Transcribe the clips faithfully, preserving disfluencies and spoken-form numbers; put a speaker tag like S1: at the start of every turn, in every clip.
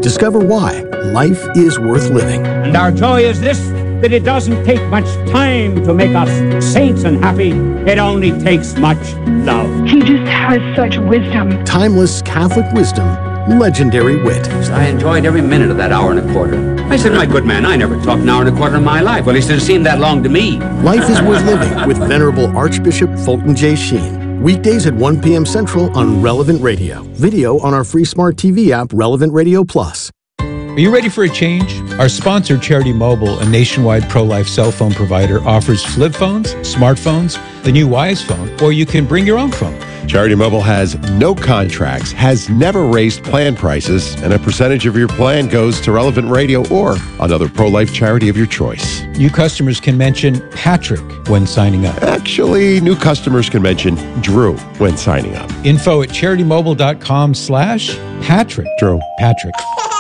S1: Discover why life is worth living.
S2: And our joy is this, that it doesn't take much time to make us saints and happy. It only takes much love.
S3: He just has such wisdom.
S1: Timeless Catholic wisdom, legendary wit.
S4: I enjoyed every minute of that hour and a quarter. I said, my good man, I never talked an hour and a quarter in my life. Well, at least it seemed that long to me.
S1: Life is worth living with Venerable Archbishop Fulton J. Sheen. Weekdays at one p.m. Central on Relevant Radio. Video on our free smart T V app, Relevant Radio Plus.
S5: Are you ready for a change? Our sponsor, Charity Mobile, a nationwide pro-life cell phone provider, offers flip phones, smartphones, the new Wise phone, or you can bring your own phone.
S6: Charity Mobile has no contracts, has never raised plan prices, and a percentage of your plan goes to Relevant Radio or another pro-life charity of your choice.
S5: New customers can mention Patrick when signing up.
S6: Actually, new customers can mention Drew when signing up.
S5: Info at CharityMobile.com slash Patrick.
S6: Drew.
S5: Patrick.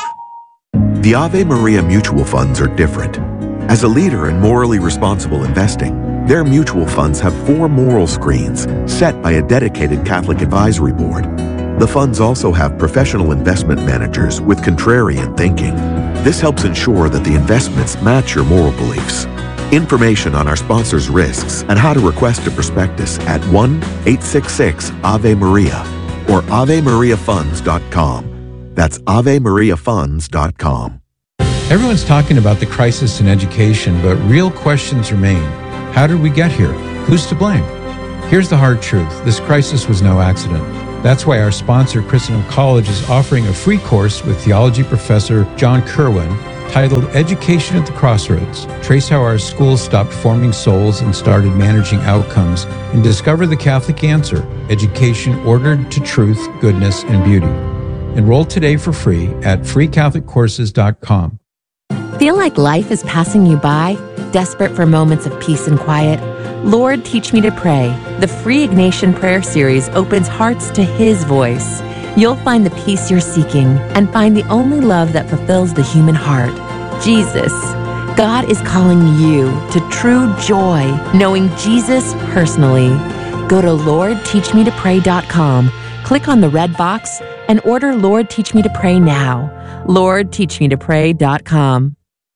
S7: The Ave Maria mutual funds are different. As a leader in morally responsible investing, their mutual funds have four moral screens set by a dedicated Catholic advisory board. The funds also have professional investment managers with contrarian thinking. This helps ensure that the investments match your moral beliefs. Information on our sponsors' risks and how to request a prospectus at one eight six six Ave Maria or Ave Maria Funds dot com. That's Ave Maria Funds dot com.
S5: Everyone's talking about the crisis in education, but real questions remain. How did we get here? Who's to blame? Here's the hard truth. This crisis was no accident. That's why our sponsor, Christendom College, is offering a free course with theology professor John Kerwin titled Education at the Crossroads. Trace how our schools stopped forming souls and started managing outcomes, and discover the Catholic answer, education ordered to truth, goodness, and beauty. Enroll today for free at free catholic courses dot com.
S8: Feel like life is passing you by? Desperate for moments of peace and quiet? Lord, Teach Me to Pray. The free Ignatian Prayer Series opens hearts to His voice. You'll find the peace you're seeking and find the only love that fulfills the human heart, Jesus. God is calling you to true joy, knowing Jesus personally. Go to Lord Teach Me to Pray dot com, click on the red box, and order Lord Teach Me to Pray now. Lord Teach Me to Pray dot com.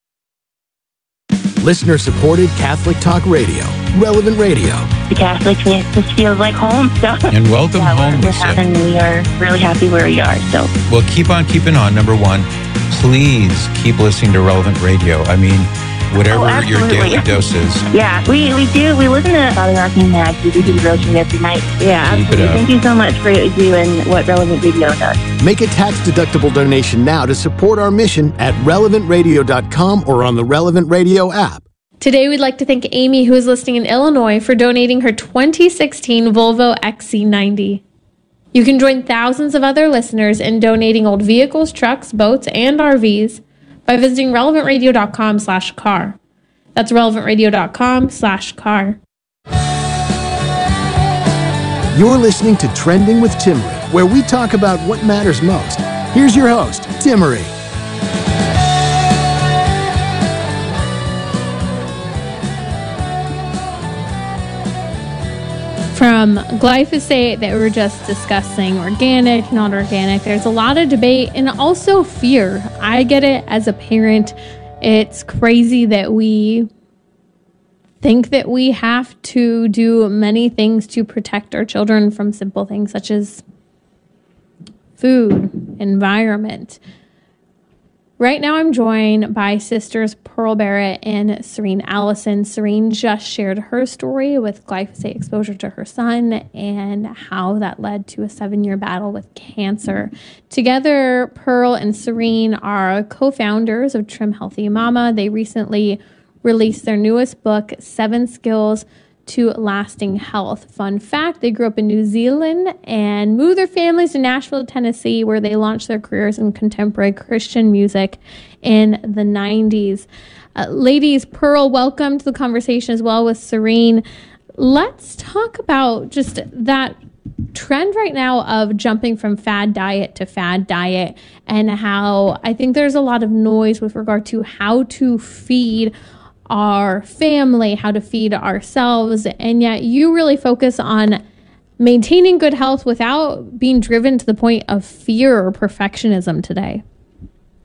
S1: Listener-supported Catholic Talk Radio, Relevant Radio.
S3: The Catholics make this feels like home. So
S5: And welcome
S3: yeah,
S5: home,
S3: we're,
S5: Lisa.
S3: and we are really happy where we are. So
S5: Well, keep on keeping on. Number one, please keep listening to Relevant Radio. I mean, whatever
S3: Oh,
S5: your daily dose is.
S3: yeah, we, we do. We listen to Father Arkin Mag. We do the devotion every night. Yeah,
S5: Keep it
S3: absolutely.
S5: up.
S3: Thank you so much for what you do and what Relevant Radio does.
S1: Make a tax-deductible donation now to support our mission at relevant radio dot com or on the Relevant Radio app.
S9: Today, we'd like to thank Amy, who is listening in Illinois, for donating her twenty sixteen Volvo X C ninety. You can join thousands of other listeners in donating old vehicles, trucks, boats, and R Vs by visiting relevant radio dot com slash car. That's relevant radio dot com slash car.
S1: You're listening to Trending with Timmery, where we talk about what matters most. Here's your host, Timmery.
S9: From glyphosate that we were just discussing, organic, not organic, there's a lot of debate and also fear. I get it as a parent. It's crazy that we think that we have to do many things to protect our children from simple things such as food, environment. Right now, I'm joined by sisters Pearl Barrett and Serene Allison. Serene just shared her story with glyphosate exposure to her son and how that led to a seven-year battle with cancer. Together, Pearl and Serene are co-founders of Trim Healthy Mama. They recently released their newest book, Seven Skills to Lasting Health. Fun fact, they grew up in New Zealand and moved their families to Nashville, Tennessee, where they launched their careers in contemporary Christian music in the nineties. Uh, ladies, Pearl, welcome to the conversation as well with Serene. Let's talk about just that trend right now of jumping from fad diet to fad diet and how I think there's a lot of noise with regard to how to feed our family, how to feed ourselves, and yet you really focus on maintaining good health without being driven to the point of fear or perfectionism today.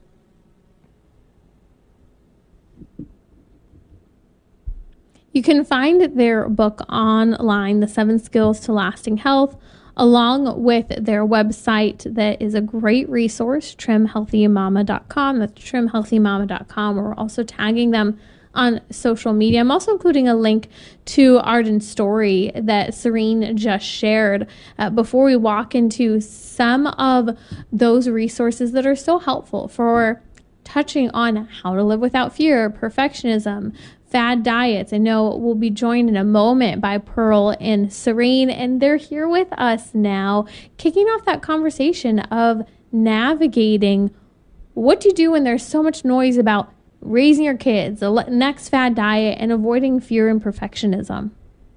S9: You can find their book online, The Seven Skills to Lasting Health, along with their website that is a great resource, trim healthy mama dot com. That's trim healthy mama dot com. We're also tagging them on social media. I'm also including a link to Arden's story that Serene just shared uh, before we walk into some of those resources that are so helpful for touching on how to live without fear, perfectionism, fad diets. I know we'll be joined in a moment by Pearl and Serene, and they're here with us now, kicking off that conversation of navigating what you do when there's so much noise about raising your kids, the next fad diet, and avoiding fear and perfectionism.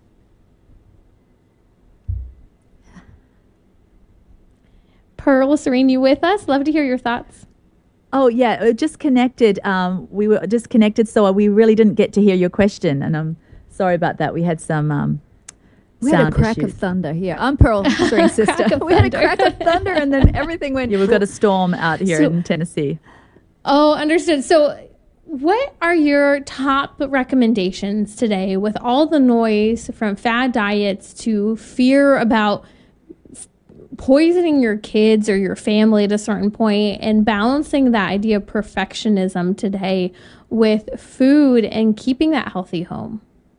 S9: Pearl, Serene, you with us? Love to hear your thoughts.
S10: Oh, yeah, just connected. Um, we were disconnected, so we really didn't get to hear your question, and I'm sorry about that. We had some um,
S11: we
S10: sound
S11: had a crack
S10: issues.
S11: of thunder here. I'm Pearl, Serene's sister. We had a crack of thunder, and then everything went.
S10: Yeah, we've got a storm out here so, in Tennessee.
S9: Oh, understood. So what are your top recommendations today with all the noise from fad diets to fear about poisoning your kids or your family at a certain point, and balancing that idea of perfectionism today with food and keeping that healthy home?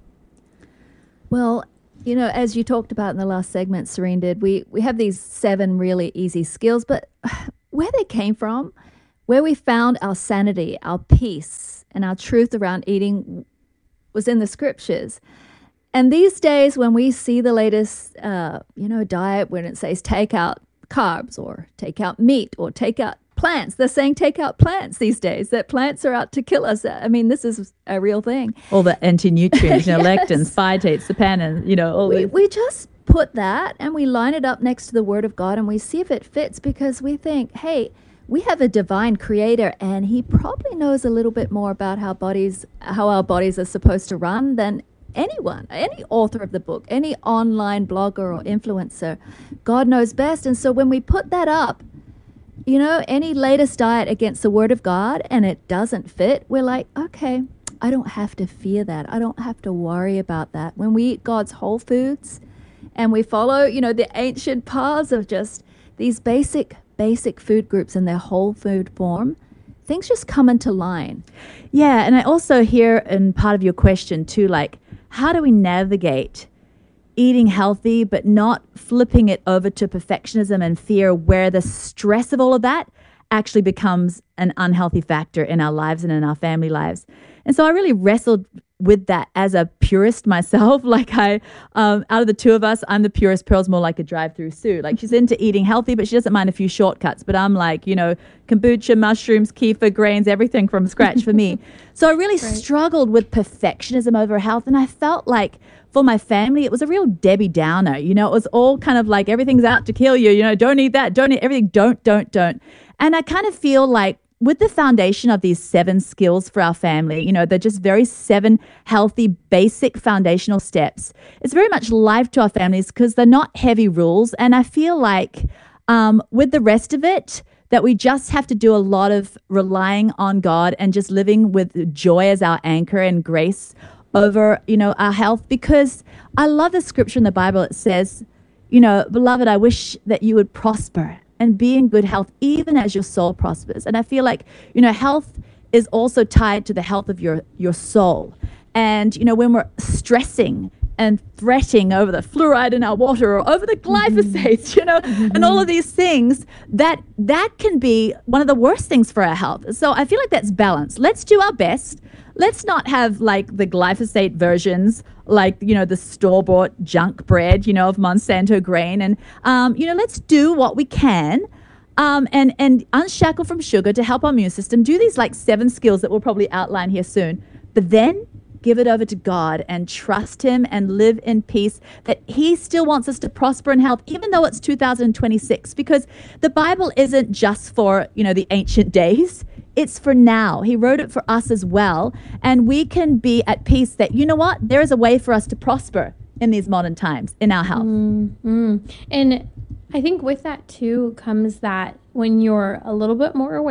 S11: Well, you know, as you talked about in the last segment, Serene did, we, we have these seven really easy skills, but where they came from, where we found our sanity, our peace, and our truth around eating was in the scriptures. And these days, when we see the latest, uh, you know, diet, when it says take out carbs or take out meat or take out plants, they're saying take out plants these days, that plants are out to kill us. I mean, this is a real thing.
S10: All the anti-nutrients, you know,
S11: Yes.
S10: lectins, phytates, saponin, you know, all
S11: We,
S10: these.
S11: we just put that and we line it up next to the Word of God and we see if it fits, because we think, hey, we have a divine creator and he probably knows a little bit more about how bodies, how our bodies are supposed to run than anyone, any author of the book, any online blogger or influencer. God knows best. And so when we put that up, you know, any latest diet against the Word of God and it doesn't fit, we're like, okay, I don't have to fear that. I don't have to worry about that. When we eat God's whole foods and we follow, you know, the ancient paths of just these basic, basic food groups in their whole food form, things just come into line.
S10: Yeah, and I also hear in part of your question too, like, how do we navigate eating healthy but not flipping it over to perfectionism and fear, where the stress of all of that actually becomes an unhealthy factor in our lives and in our family lives? And so I really wrestled with that as a purist myself. Like I, um, out of the two of us, I'm the purist. Pearl's more like a drive-through Sue. Like she's into eating healthy, but she doesn't mind a few shortcuts. But I'm like, you know, kombucha, mushrooms, kefir, grains, everything from scratch for me. So I really right. struggled with perfectionism over health. And I felt like for my family, it was a real Debbie Downer. You know, it was all kind of like everything's out to kill you. You know, don't eat that, don't eat everything, don't, don't, don't. And I kind of feel like with the foundation of these seven skills for our family, you know, they're just very seven healthy, basic foundational steps. It's very much life to our families because they're not heavy rules. And I feel like um, with the rest of it, that we just have to do a lot of relying on God and just living with joy as our anchor and grace over, you know, our health. Because I love the scripture in the Bible. It says, you know, beloved, I wish that you would prosper and be in good health, even as your soul prospers. And I feel like, you know, health is also tied to the health of your, your soul. And, you know, when we're stressing and fretting over the fluoride in our water or over the glyphosates, mm-hmm. you know, mm-hmm. and all of these things, that that can be one of the worst things for our health. So I feel like that's balance. Let's do our best. Let's not have like the glyphosate versions, like, you know, the store-bought junk bread, you know, of Monsanto grain. And, um, you know, let's do what we can um, and, and unshackle from sugar to help our immune system. Do these like seven skills that we'll probably outline here soon. But then give it over to God and trust him and live in peace, that he still wants us to prosper in health, even though it's two thousand twenty-six, because the Bible isn't just for, you know, the ancient days. It's for now. He wrote it for us as well. And we can be at peace that, you know what, there is a way for us to prosper in these modern times in our health.
S9: Mm-hmm. And I think with that too comes that when you're a little bit more aware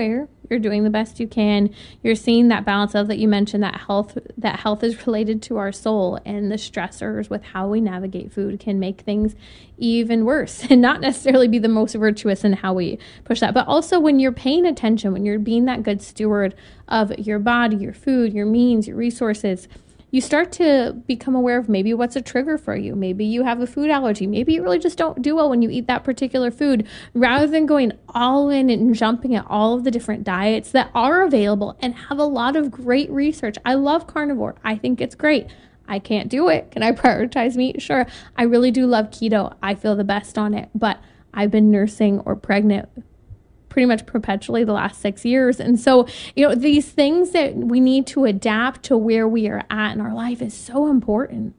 S9: You're doing the best you can. You're seeing that balance of that you mentioned, that health that health is related to our soul, and the stressors with how we navigate food can make things even worse and not necessarily be the most virtuous in how we push that. But also when you're paying attention, when you're being that good steward of your body, your food, your means, your resources, you start to become aware of maybe what's a trigger for you. Maybe you have a food allergy. Maybe you really just don't do well when you eat that particular food. Rather than going all in and jumping at all of the different diets that are available and have a lot of great research. I love carnivore. I think it's great. I can't do it. Can I prioritize meat? Sure. I really do love keto. I feel the best on it. But I've been nursing or pregnant pretty much perpetually the last six years. And so, you know, these things that we need to adapt to where we are at in our life is so important.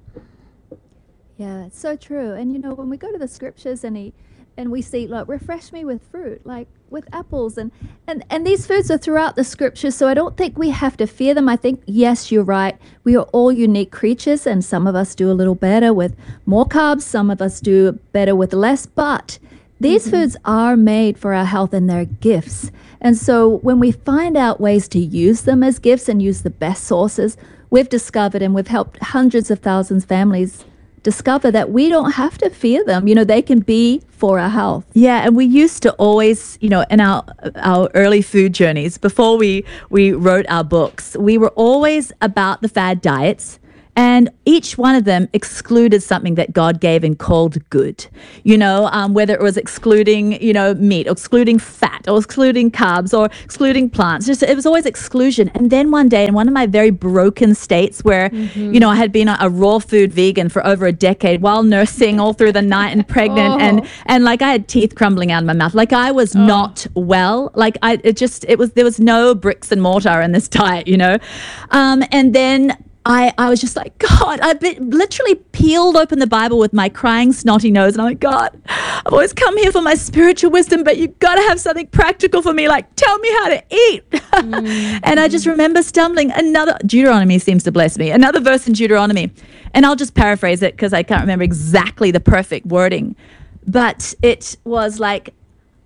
S11: Yeah, it's so true. And, you know, when we go to the scriptures and he, and we see, like, refresh me with fruit, like with apples. And, and, and these foods are throughout the scriptures, so I don't think we have to fear them. I think, yes, you're right. We are all unique creatures, and some of us do a little better with more carbs. Some of us do better with less. But these mm-hmm. foods are made for our health, and they're gifts. And so when we find out ways to use them as gifts and use the best sources, we've discovered, and we've helped hundreds of thousands of families discover that we don't have to fear them. You know, they can be for our health.
S10: Yeah, and we used to always, you know, in our our early food journeys, before we, we wrote our books, we were always about the fad diets. And each one of them excluded something that God gave and called good. You know, um, whether it was excluding, you know, meat, or excluding fat, or excluding carbs, or excluding plants. Just it was always exclusion. And then one day, in one of my very broken states where, mm-hmm. you know, I had been a, a raw food vegan for over a decade while nursing all through the night and pregnant, oh. and and like I had teeth crumbling out of my mouth. Like I was oh. not well. Like I, it just, it was, there was no bricks and mortar in this diet, you know. Um, and then I, I was just like, God, I literally peeled open the Bible with my crying, snotty nose. And I'm like, God, I've always come here for my spiritual wisdom, but you've got to have something practical for me. Like, tell me how to eat. Mm-hmm. And I just remember stumbling. Another, Deuteronomy seems to bless me. Another verse in Deuteronomy. And I'll just paraphrase it because I can't remember exactly the perfect wording. But it was like,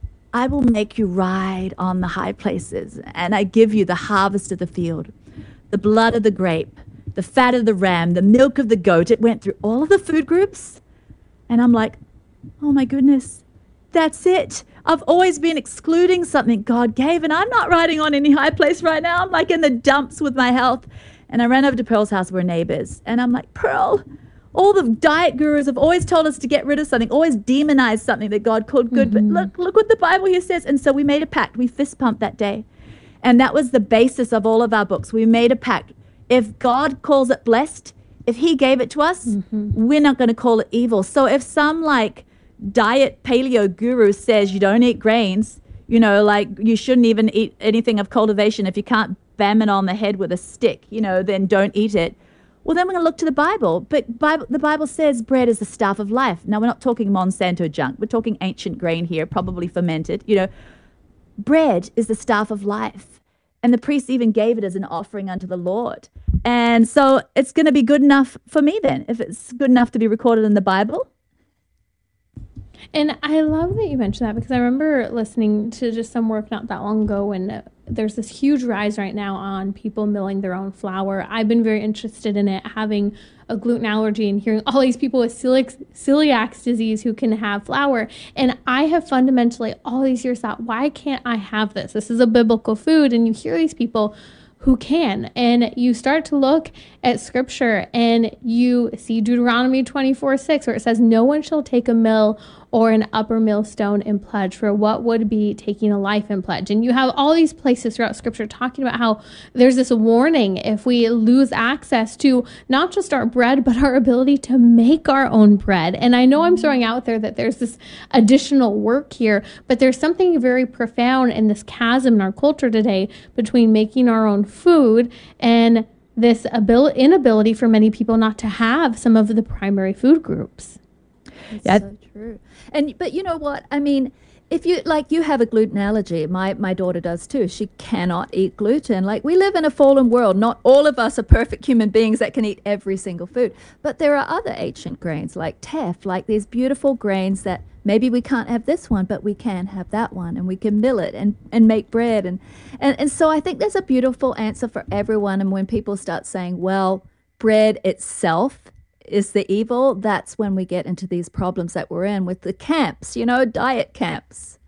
S10: I will make you ride on the high places, and I give you the harvest of the field, the blood of the grape, the fat of the ram, the milk of the goat. It went through all of the food groups. And I'm like, oh my goodness, that's it. I've always been excluding something God gave, and I'm not riding on any high place right now. I'm like in the dumps with my health. And I ran over to Pearl's house. We're neighbors. And I'm like, Pearl, all the diet gurus have always told us to get rid of something, always demonize something that God called good. Mm-hmm. But look, look what the Bible here says. And so we made a pact. We fist pumped that day. And that was the basis of all of our books. We made a pact. If God calls it blessed, if he gave it to us, mm-hmm. we're not going to call it evil. So if some like diet paleo guru says you don't eat grains, you know, like you shouldn't even eat anything of cultivation. If you can't bam it on the head with a stick, you know, then don't eat it. Well, then we're going to look to the Bible. But Bible, the Bible says bread is the staff of life. Now, we're not talking Monsanto junk. We're talking ancient grain here, probably fermented. You know, bread is the staff of life. And the priest even gave it as an offering unto the Lord. And so it's going to be good enough for me then, if it's good enough to be recorded in the Bible.
S9: And I love that you mentioned that, because I remember listening to just some work not that long ago when there's this huge rise right now on people milling their own flour. I've been very interested in it, having a gluten allergy and hearing all these people with celiac, celiac disease who can have flour. And I have fundamentally all these years thought, why can't I have this? This is a biblical food. And you hear these people who can, and you start to look at scripture and you see Deuteronomy twenty-four six, where it says, no one shall take a mill or an upper millstone in pledge for what would be taking a life in pledge. And you have all these places throughout scripture talking about how there's this warning if we lose access to not just our bread, but our ability to make our own bread. And I know I'm throwing out there that there's this additional work here, but there's something very profound in this chasm in our culture today between making our own food and this abil- inability for many people not to have some of the primary food groups.
S11: That's yeah. so true. And but you know what? I mean, if you like you have a gluten allergy, my my daughter does too. She cannot eat gluten. Like, we live in a fallen world. Not all of us are perfect human beings that can eat every single food. But there are other ancient grains like teff, like these beautiful grains that maybe we can't have this one, but we can have that one, and we can mill it and, and make bread. And, and, and so I think there's a beautiful answer for everyone. And when people start saying, well, bread itself is the evil, that's when we get into these problems that we're in with the camps, you know, diet camps.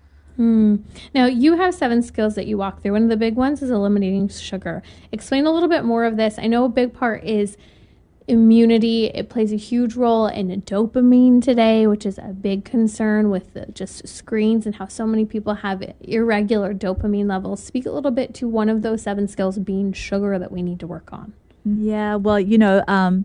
S9: Hmm. Now, you have seven skills that you walk through. One of the big ones is eliminating sugar. Explain a little bit more of this. I know a big part is immunity. It plays a huge role in dopamine today, which is a big concern with the, just screens and how so many people have irregular dopamine levels. Speak a little bit to one of those seven skills being sugar that we need to work on.
S10: Yeah, well, you know, um,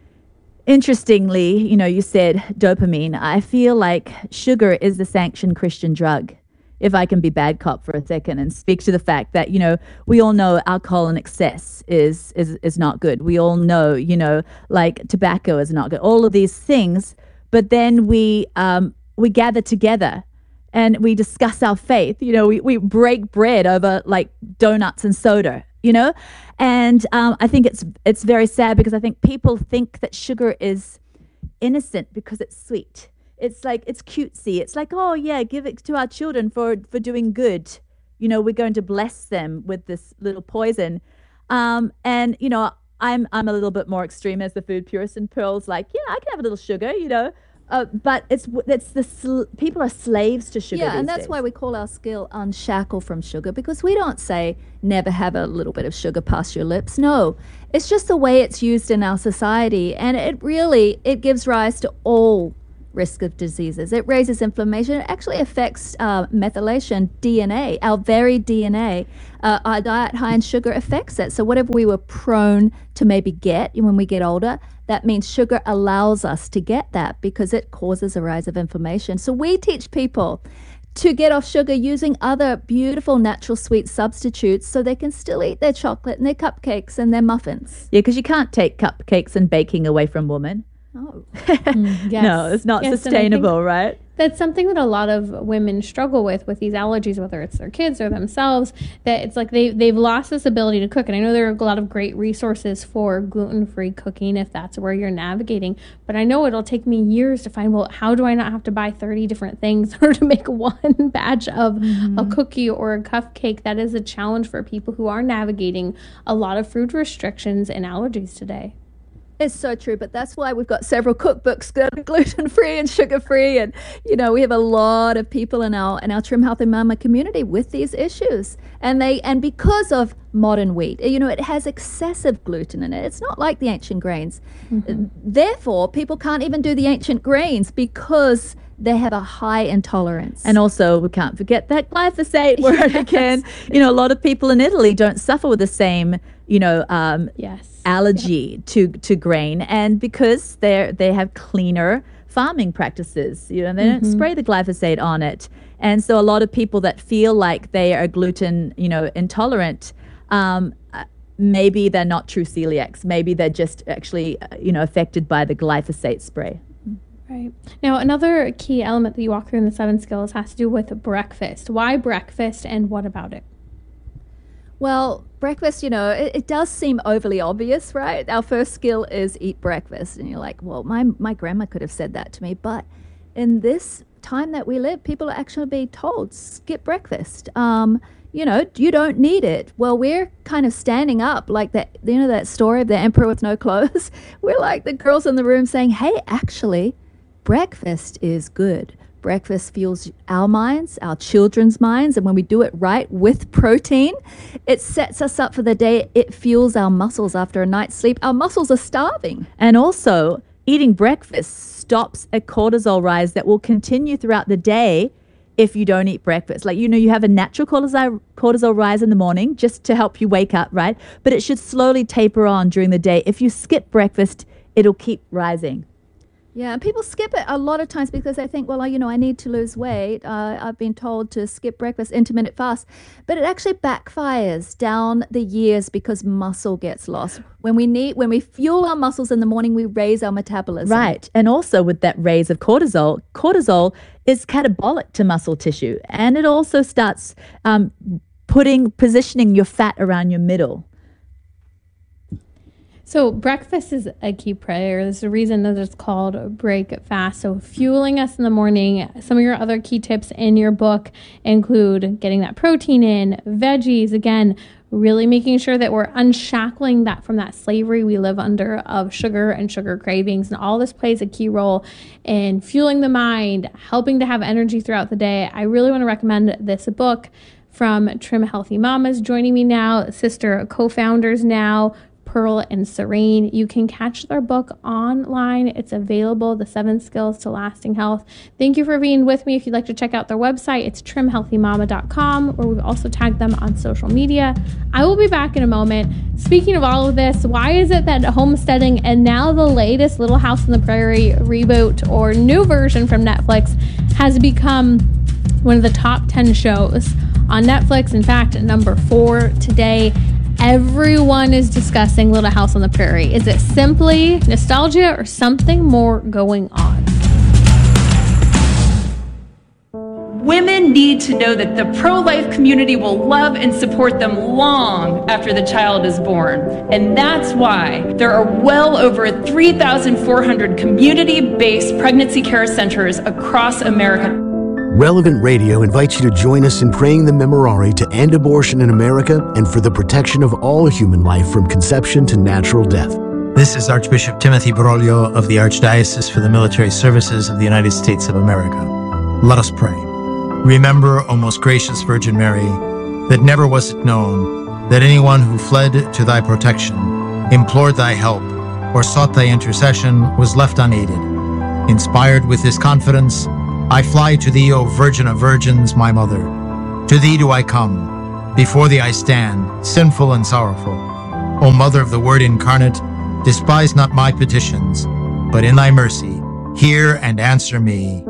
S10: interestingly, you know, you said dopamine. I feel like sugar is the sanctioned Christian drug. If I can be bad cop for a second and speak to the fact that, you know, we all know alcohol in excess is is is not good. We all know, you know, like tobacco is not good. All of these things, but then we um, we gather together and we discuss our faith. You know, we, we break bread over like donuts and soda, you know, and um, I think it's it's very sad because I think people think that sugar is innocent because it's sweet. It's like, it's cutesy. It's like, oh, yeah, give it to our children for, for doing good. You know, we're going to bless them with this little poison. Um, and, you know, I'm I'm a little bit more extreme as the food purist, and Pearl's like, yeah, I can have a little sugar, you know. Uh, but it's it's the sl- people are slaves to sugar.
S11: Yeah,
S10: these
S11: and that's
S10: days.
S11: why we call our skill unshackle from sugar, because we don't say never have a little bit of sugar past your lips. No, it's just the way it's used in our society, and it really, it gives rise to all risk of diseases. It raises inflammation. It actually affects uh, methylation D N A, our very D N A. Uh, our diet high in sugar affects it. So whatever we were prone to maybe get when we get older, that means sugar allows us to get that because it causes a rise of inflammation. So we teach people to get off sugar using other beautiful natural sweet substitutes so they can still eat their chocolate and their cupcakes and their muffins.
S10: Yeah, because you can't take cupcakes and baking away from women.
S11: Oh.
S9: Mm, yes.
S10: No, it's not
S9: Yes,
S10: sustainable, right?
S9: That's something that a lot of women struggle with, with these allergies, whether it's their kids or themselves, that it's like they, they've lost this ability to cook. And I know there are a lot of great resources for gluten-free cooking if that's where you're navigating. But I know it'll take me years to find, well, how do I not have to buy thirty different things in order to make one batch of mm-hmm. a cookie or a cupcake? That is a challenge for people who are navigating a lot of food restrictions and allergies today.
S11: It's so true, but that's why we've got several cookbooks that are gluten-free and sugar-free, and you know we have a lot of people in our in our Trim Healthy Mama community with these issues, and they and because of modern wheat, you know it has excessive gluten in it. It's not like the ancient grains. Mm-hmm. Therefore, people can't even do the ancient grains because they have a high intolerance.
S10: And also, we can't forget that glyphosate word yes. again. You know, a lot of people in Italy don't suffer with the same, you know, um,
S9: yes.
S10: allergy yep. to, to grain. And because they they have cleaner farming practices, you know, they mm-hmm. don't spray the glyphosate on it. And so a lot of people that feel like they are gluten, you know, intolerant, um, maybe they're not true celiacs. Maybe they're just actually, you know, affected by the glyphosate spray.
S9: Right. Now, another key element that you walk through in the seven skills has to do with breakfast. Why breakfast and what about it?
S11: Well, breakfast, you know, it, it does seem overly obvious, right? Our first skill is eat breakfast. And you're like, well, my, my grandma could have said that to me. But in this time that we live, people are actually being told, skip breakfast. Um, you know, you don't need it. Well, we're kind of standing up like that, you know, that story of the emperor with no clothes. We're like the girls in the room saying, hey, actually, breakfast is good. Breakfast fuels our minds, our children's minds, and when we do it right with protein, it sets us up for the day. It fuels our muscles after a night's sleep. Our muscles are starving.
S10: And also, eating breakfast stops a cortisol rise that will continue throughout the day if you don't eat breakfast. Like, you know, you have a natural cortisol, cortisol rise in the morning just to help you wake up, right? But it should slowly taper on during the day. If you skip breakfast, it'll keep rising.
S11: Yeah, and people skip it a lot of times because they think, well, you know, I need to lose weight. Uh, I've been told to skip breakfast, intermittent fast. But it actually backfires down the years because muscle gets lost. When we need, when we fuel our muscles in the morning, we raise our metabolism.
S10: Right. And also with that raise of cortisol, cortisol is catabolic to muscle tissue. And it also starts um, putting, positioning your fat around your middle.
S9: So breakfast is a key prayer. There's a reason that it's called Break Fast. So fueling us in the morning. Some of your other key tips in your book include getting that protein in, veggies, again, really making sure that we're unshackling that from that slavery we live under of sugar and sugar cravings. And all this plays a key role in fueling the mind, helping to have energy throughout the day. I really want to recommend this book from Trim Healthy Mamas. Joining me now, sister co-founders now, Pearl and Serene. You can catch their book online. It's available, The Seven Skills to Lasting Health. Thank you for being with me. If you'd like to check out their website, it's trim healthy mama dot com, or we've also tagged them on social media. I will be back in a moment. Speaking of all of this, why is it that homesteading and now the latest Little House on the Prairie reboot or new version from Netflix has become one of the top ten shows on Netflix? In fact, number four today. Everyone is discussing Little House on the Prairie. Is it simply nostalgia or something more going on?
S12: Women need to know that the pro-life community will love and support them long after the child is born. And that's why there are well over three thousand four hundred community-based pregnancy care centers across America.
S1: Relevant Radio invites you to join us in praying the Memorare to end abortion in America and for the protection of all human life from conception to natural death.
S13: This is Archbishop Timothy Broglio of the Archdiocese for the Military Services of the United States of America. Let us pray. Remember, O most gracious Virgin Mary, that never was it known that anyone who fled to thy protection, implored thy help, or sought thy intercession was left unaided. Inspired with this confidence, I fly to thee, O Virgin of Virgins, my mother. To thee do I come. Before thee I stand, sinful and sorrowful. O Mother of the Word incarnate, despise not my petitions, but in thy mercy, hear and answer me.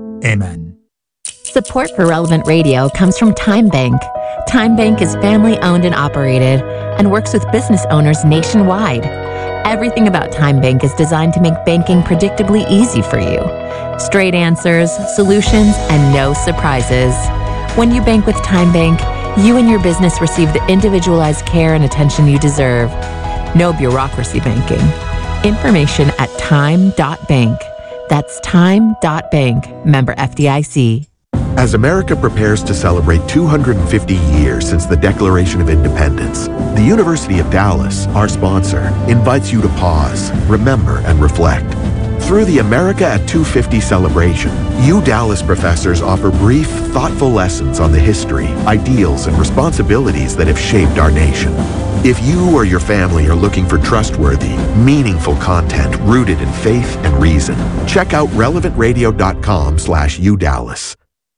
S13: Amen.
S8: Support for Relevant Radio comes from Time Bank. Time Bank is family owned and operated and works with business owners nationwide. Everything about Time Bank is designed to make banking predictably easy for you. Straight answers, solutions, and no surprises. When you bank with Time Bank, you and your business receive the individualized care and attention you deserve. No bureaucracy banking. Information at time dot bank. That's time dot bank. Member F D I C.
S7: As America prepares to celebrate two hundred fifty years since the Declaration of Independence, the University of Dallas, our sponsor, invites you to pause, remember, and reflect. Through the America at two fifty celebration, U Dallas professors offer brief, thoughtful lessons on the history, ideals, and responsibilities that have shaped our nation. If you or your family are looking for trustworthy, meaningful content rooted in faith and reason, check out relevant radio dot com slash U Dallas.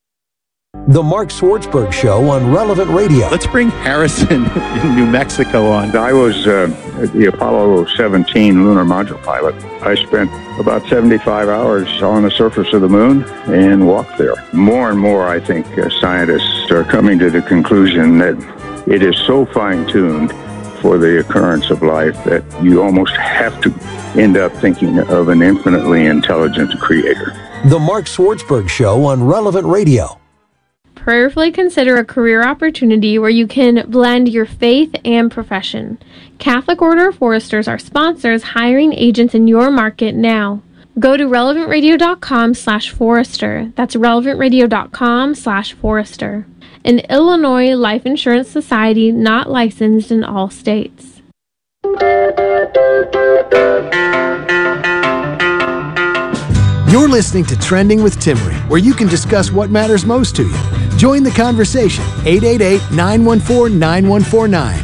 S14: The Mark Swartzberg Show on Relevant Radio.
S15: Let's bring Harrison in New Mexico on.
S16: I was uh, the Apollo seventeen lunar module pilot. I spent about seventy-five hours on the surface of the moon and walked there. More and more, I think, uh, scientists are coming to the conclusion that it is so fine-tuned for the occurrence of life that you almost have to end up thinking of an infinitely intelligent creator.
S14: The Mark Swartzberg Show on Relevant Radio.
S9: Prayerfully consider a career opportunity where you can blend your faith and profession. Catholic Order of Foresters are sponsors hiring agents in your market now. Go to relevant radio dot com slash forester. That's relevant radio dot com slash forester. An Illinois Life Insurance Society not licensed in all states.
S1: You're listening to Trending with Timmery, where you can discuss what matters most to you. Join the conversation. eight eight eight, nine one four, nine one four nine.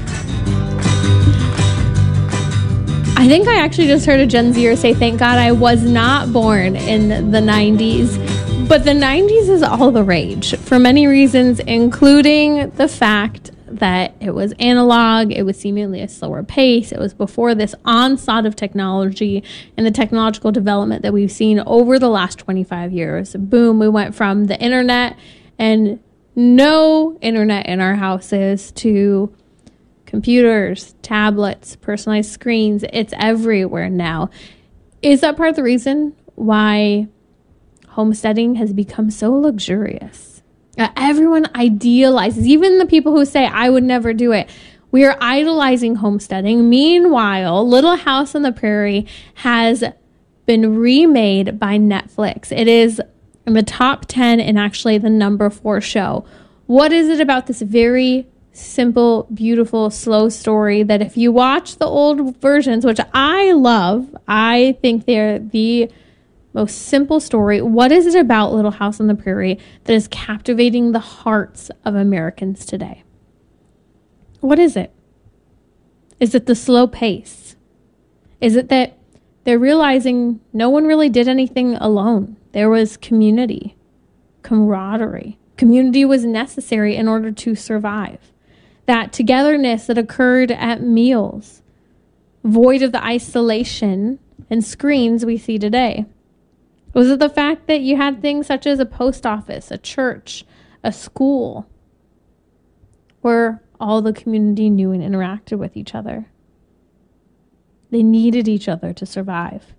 S9: I think I actually just heard a Gen Zer say, thank God I was not born in the nineties. But the nineties is all the rage for many reasons, including the fact that it was analog, it was seemingly a slower pace, it was before this onslaught of technology and the technological development that we've seen over the last twenty-five years. Boom, we went from the internet and no internet in our houses to computers, tablets, personalized screens. It's everywhere now. Is that part of the reason why homesteading has become so luxurious? Uh, everyone idealizes, even the people who say, I would never do it. We are idolizing homesteading. Meanwhile, Little House on the Prairie has been remade by Netflix. It is in the top ten and actually the number four show. What is it about this very simple, beautiful, slow story that if you watch the old versions, which I love, I think they're the most simple story. What is it about Little House on the Prairie that is captivating the hearts of Americans today? What is it? Is it the slow pace? Is it that they're realizing no one really did anything alone? There was community, camaraderie. Community was necessary in order to survive. That togetherness that occurred at meals, void of the isolation and screens we see today. Was it the fact that you had things such as a post office, a church, a school, where all the community knew and interacted with each other? They needed each other to survive.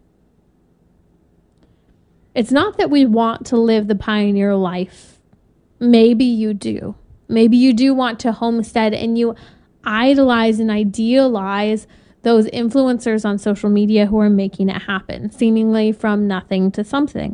S9: It's not that we want to live the pioneer life. Maybe you do. Maybe you do want to homestead and you idolize and idealize those influencers on social media who are making it happen, seemingly from nothing to something.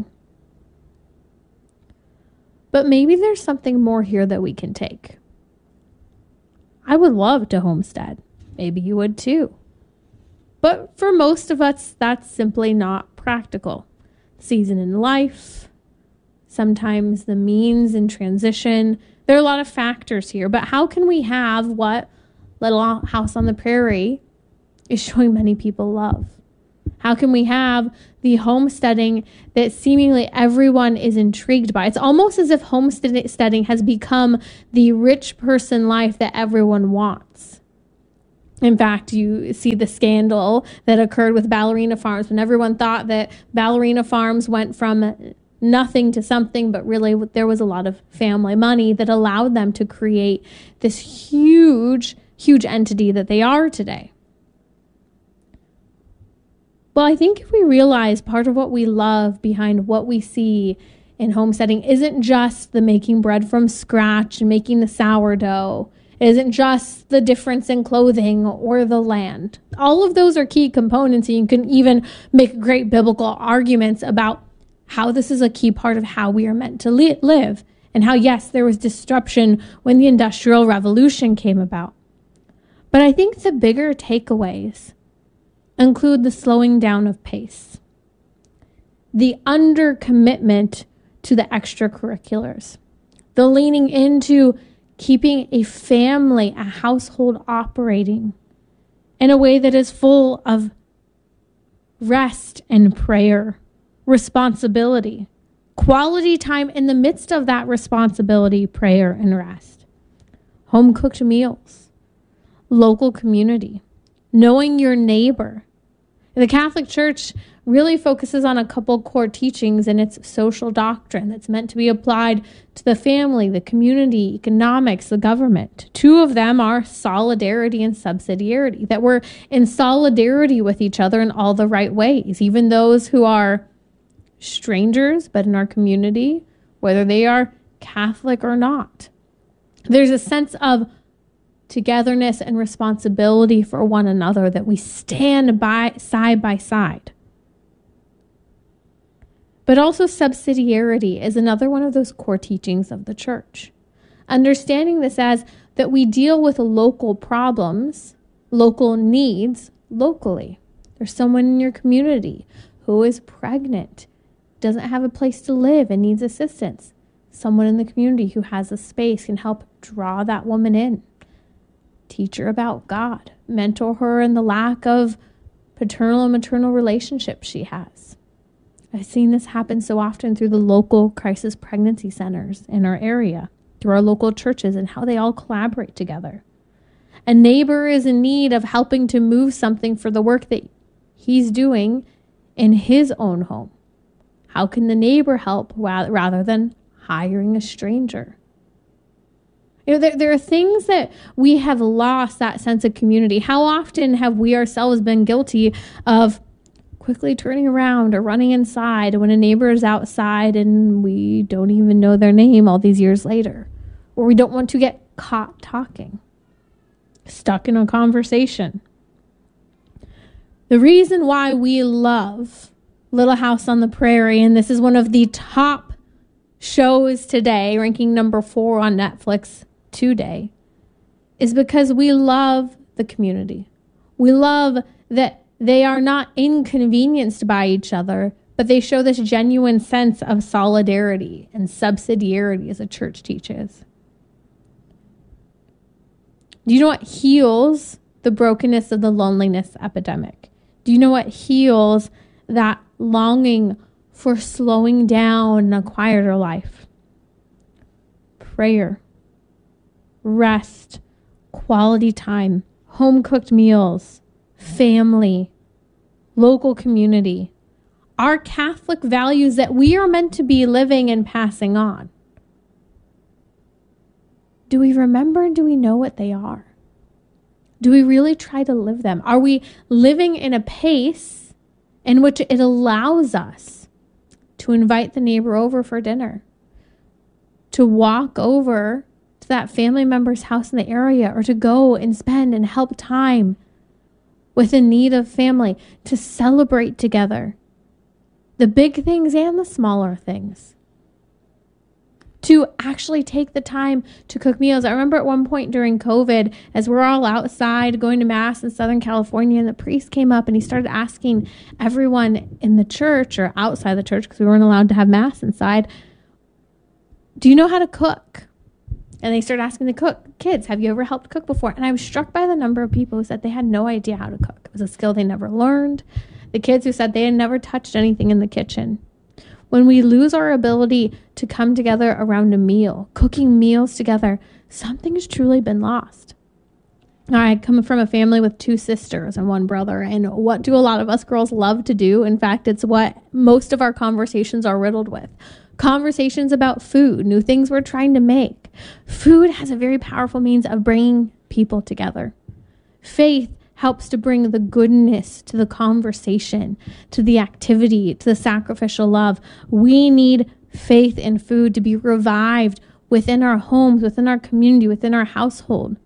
S9: But maybe there's something more here that we can take. I would love to homestead. Maybe you would too. But for most of us, that's simply not practical. Season in life, sometimes the means in transition. There are a lot of factors here, but how can we have what Little House on the Prairie is showing many people love? How can we have the homesteading that seemingly everyone is intrigued by? It's almost as if homesteading has become the rich person life that everyone wants. In fact, you see the scandal that occurred with Ballerina Farms when everyone thought that Ballerina Farms went from nothing to something, but really there was a lot of family money that allowed them to create this huge, huge entity that they are today. Well, I think if we realize part of what we love behind what we see in homesteading isn't just the making bread from scratch and making the sourdough, it isn't just the difference in clothing or the land. All of those are key components, and you can even make great biblical arguments about how this is a key part of how we are meant to li- live, and how, yes, there was disruption when the Industrial Revolution came about. But I think the bigger takeaways include the slowing down of pace, the undercommitment to the extracurriculars, the leaning into keeping a family, a household operating in a way that is full of rest and prayer, responsibility, quality time in the midst of that responsibility, prayer, and rest, home-cooked meals, local community, knowing your neighbor. The Catholic Church really focuses on a couple core teachings in its social doctrine that's meant to be applied to the family, the community, economics, the government. Two of them are solidarity and subsidiarity, that we're in solidarity with each other in all the right ways, even those who are strangers, but in our community, whether they are Catholic or not. There's a sense of togetherness and responsibility for one another, that we stand by side by side. But also subsidiarity is another one of those core teachings of the church. Understanding this as that we deal with local problems, local needs, locally. There's someone in your community who is pregnant, doesn't have a place to live and needs assistance. Someone in the community who has a space can help draw that woman in. Teach her about God. Mentor her in the lack of paternal and maternal relationships she has. I've seen this happen so often through the local crisis pregnancy centers in our area, through our local churches, and how they all collaborate together. A neighbor is in need of helping to move something for the work that he's doing in his own home. How can the neighbor help rather than hiring a stranger? You know, there, there are things that we have lost that sense of community. How often have we ourselves been guilty of quickly turning around or running inside when a neighbor is outside and we don't even know their name all these years later, or we don't want to get caught talking? stuck in a conversation. The reason why we love Little House on the Prairie, and this is one of the top shows today, ranking number four on Netflix today, is because we love the community. We love that they are not inconvenienced by each other, but they show this genuine sense of solidarity and subsidiarity, as the church teaches. Do you know what heals the brokenness of the loneliness epidemic? Do you know what heals that longing for slowing down and a quieter life? Prayer, rest, quality time, home-cooked meals, family, local community. Our Catholic values that we are meant to be living and passing on. Do we remember and do we know what they are? Do we really try to live them? Are we living in a pace in which it allows us to invite the neighbor over for dinner, to walk over to that family member's house in the area, or to go and spend and help time with a need of family, to celebrate together the big things and the smaller things, to actually take the time to cook meals? I remember at one point during COVID, as we're all outside going to Mass in Southern California, and the priest came up and he started asking everyone in the church or outside the church, because we weren't allowed to have Mass inside, do you know how to cook? And they started asking the cook, kids, have you ever helped cook before? And I was struck by the number of people who said they had no idea how to cook. It was a skill they never learned. The kids who said they had never touched anything in the kitchen. When we lose our ability to come together around a meal, cooking meals together, something has truly been lost. I come from a family with two sisters and one brother, and what do a lot of us girls love to do? In fact, it's what most of our conversations are riddled with. Conversations about food, new things we're trying to make. Food has a very powerful means of bringing people together. Faith helps to bring the goodness to the conversation, to the activity, to the sacrificial love. We need faith in food to be revived within our homes, within our community, within our household.